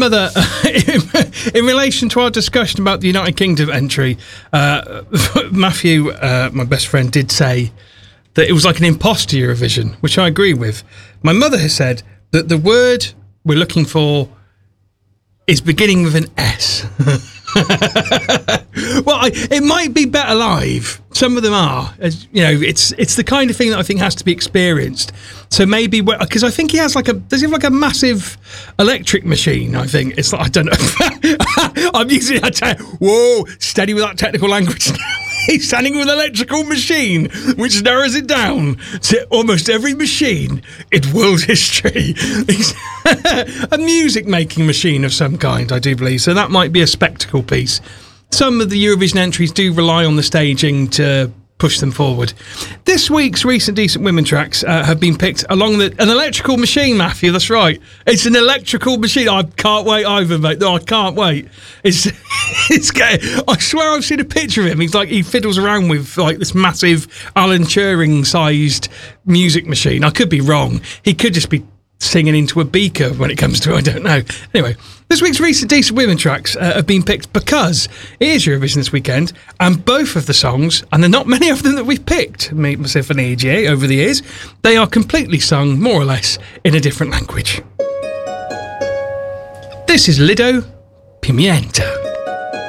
mother, in relation to our discussion about the United Kingdom entry, Matthew, my best friend, did say that it was like an imposter Eurovision, which I agree with. My mother has said that the word we're looking for is beginning with an S. Well, it might be better live. Some of them are. As, you know, it's the kind of thing that I think has to be experienced. So maybe, because I think he has does he have like a massive electric machine? I think it's like, I don't know. I'm using that. Whoa, steady with that technical language. He's standing with an electrical machine, which narrows it down to almost every machine in world history. A music-making machine of some kind, I do believe. So that might be a spectacle piece. Some of the Eurovision entries do rely on the staging to push them forward. This week's Recent Decent Women tracks have been picked along an electrical machine, Matthew, that's right. It's an electrical machine. I can't wait either, mate. No, I can't wait. It's I swear I've seen a picture of him. He fiddles around with like this massive Alan Turing-sized music machine. I could be wrong. He could just be singing into a beaker when it comes to it, I don't know. Anyway, this week's Recent Decent Women tracks have been picked because it is Eurovision this weekend, and both of the songs, and there are not many of them that we've picked, me, myself and AJ, over the years, they are completely sung, more or less, in a different language. This is Lido Pimienta.